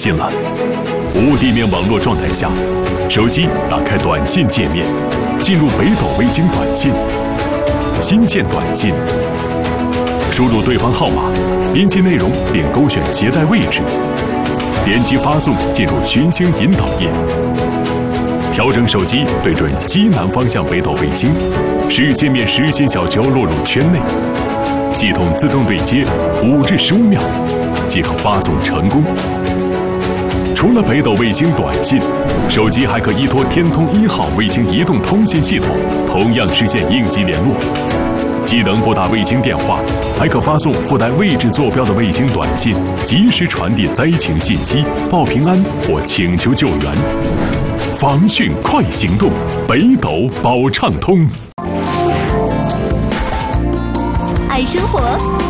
新了。无地面网络状态下，手机打开短信界面，进入北斗卫星短信，新建短信，输入对方号码，编辑内容并勾选携带位置，点击发送进入寻星引导页，调整手机对准西南方向北斗卫星，使界面实心小球落入圈内，系统自动对接5至15秒即可发送成功。除了北斗卫星短信，手机还可依托天通1号卫星移动通信系统，同样实现应急联络。既能拨打卫星电话，还可发送附带位置坐标的卫星短信，及时传递灾情信息，报平安或请求救援。防汛快行动，北斗保畅通。 爱生活，